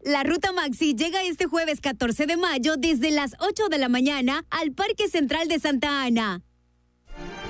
La Ruta Maxi llega este jueves 14 de mayo desde las 8 de la mañana al Parque Central de Santa Ana.